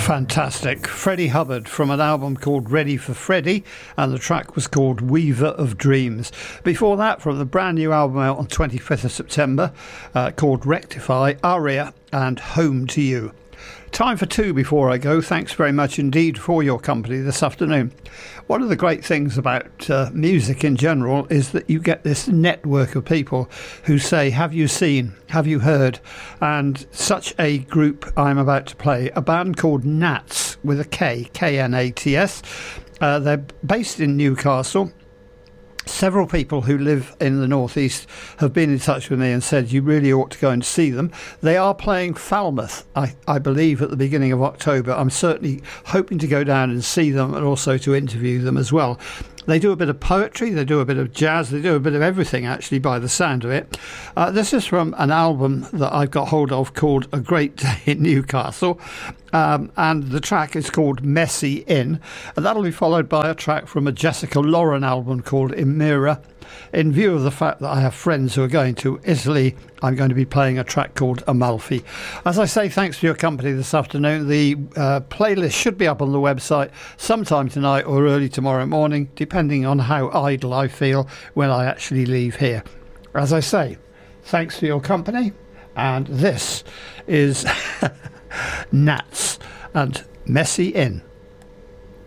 Fantastic. Freddie Hubbard from an album called Ready for Freddie, and the track was called Weaver of Dreams. Before that, from the brand new album out on 25th of September called Rectify, Aria and Home to You. Time for two before I go. Thanks very much indeed for your company this afternoon. One of the great things about music in general is that you get this network of people who say, have you seen, have you heard? And such a group I'm about to play, a band called Nats with a K, K-N-A-T-S. They're based in Newcastle. Several people who live in the northeast have been in touch with me and said you really ought to go and see them. They are playing Falmouth, I believe, at the beginning of October. I'm certainly hoping to go down and see them and also to interview them as well. They do a bit of poetry, they do a bit of jazz, they do a bit of everything, actually, by the sound of it. This is from an album that I've got hold of called A Great Day in Newcastle, and the track is called Messy In, and that'll be followed by a track from a Jessica Lauren album called Emira. In view of the fact that I have friends who are going to Italy, I'm going to be playing a track called Amalfi. As I say, thanks for your company this afternoon. The playlist should be up on the website sometime tonight or early tomorrow morning, depending on how idle I feel when I actually leave here. As I say, thanks for your company, and this is Nats and Messy In.